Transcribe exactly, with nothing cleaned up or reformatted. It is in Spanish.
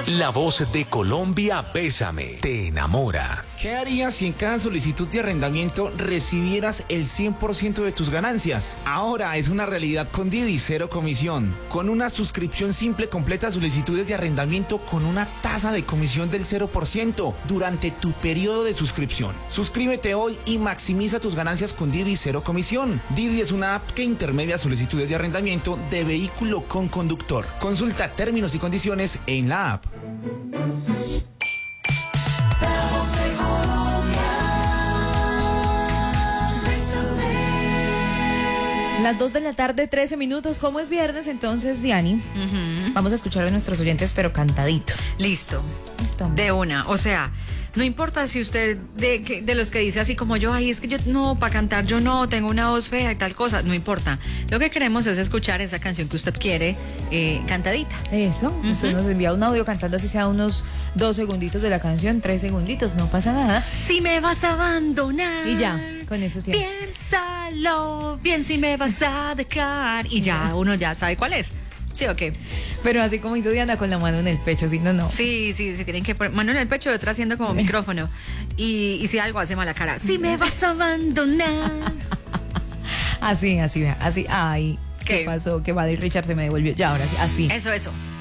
La voz de Colombia, Bésame, te enamora. ¿Qué harías si en cada solicitud de arrendamiento recibieras el cien por ciento de tus ganancias? Ahora es una realidad con Didi, cero comisión. Con una suscripción simple completa solicitudes de arrendamiento con una tasa de comisión del cero por ciento durante tu periodo de suscripción. Suscríbete hoy y maximiza tus ganancias con Didi, cero comisión. Didi es una app que intermedia solicitudes de arrendamiento de vehículo con conductor. Consulta términos y condiciones en la app. Las dos de la tarde, trece minutos. Como es viernes, entonces, Diani, uh-huh. vamos a escuchar a nuestros oyentes, pero cantadito. Listo. Listo. De una. O sea, no importa si usted, de, de los que dice así como yo, ay, es que yo no, para cantar yo no, tengo una voz fea y tal cosa, no importa. Lo que queremos es escuchar esa canción que usted quiere, eh, cantadita. Eso. Uh-huh. Usted nos envía un audio cantando así sea unos dos segunditos de la canción, tres segunditos, no pasa nada. Si me vas a abandonar. Y ya. Con eso tiempo. Piénsalo bien si me vas a dejar. Y ya, uno ya sabe cuál es. ¿Sí o qué? Pero así como hizo Diana con la mano en el pecho, si no, no. Sí, sí, sí, tienen que poner mano en el pecho y otra haciendo como micrófono. Y, y si algo hace mala cara. Si me vas a abandonar. Así, así, así. Ay, ¿qué, ¿Qué pasó? Que Buddy Richard se me devolvió. Ya, ahora sí, así. Eso, eso.